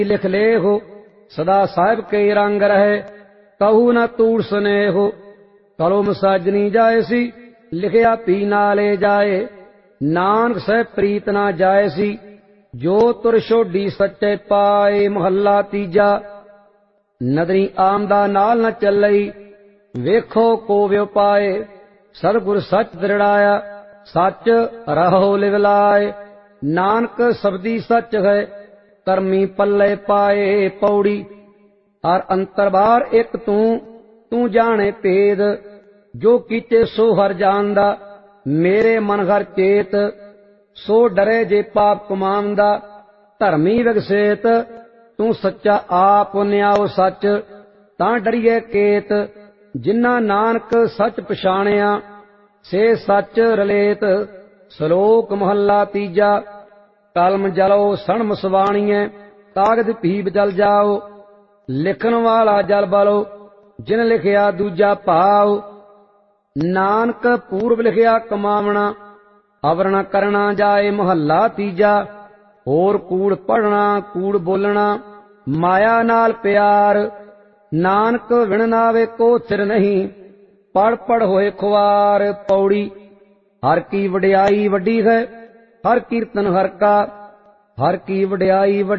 लिख ले हो सदा साहिब के रंग रहे कहू न तूड़ स्नेहो कलम साजनी जाए सी लिखिया पी नाले जाए नानक सह प्रीत ना जाए सी जो तुर छोडी सच्चे पाए। महला तीजा नदरी आमदा नाल न चलई वेखो को व्यो पाए सतगुर सच दृढ़ाया सच रहो लिवलाए। नानक सबदी सच है करमी पल्ले पाए पौड़ी हर अंतरबार एक तू जाने भेद जो कीचे सो हर जानदा मेरे मन हर चेत सो डरे जे पाप कमांदा धर्मी विगसेत तू सच्चा आप न्याओ सच तां डरिए केत जिन्ना नानक सच पछाणिया से सच रलेत। श्लोक महला तीजा कलम जलो सणम सवाणीए कागज भीब जल जाओ लिखन वाला जल बलो जिन लिखिया दूजा भाव। नानक पूर्व लिखिया कमावना अवरण करना जाए। महला तीजा होर कूड़ पढ़ना कूड़ बोलना माया नाल प्यार नानक विण नावे को सिर नहीं पढ़ पढ़ होए खुआर। पौड़ी हर की वड्याई वड्डी है हर कीर्तन हर का हर की वड्याई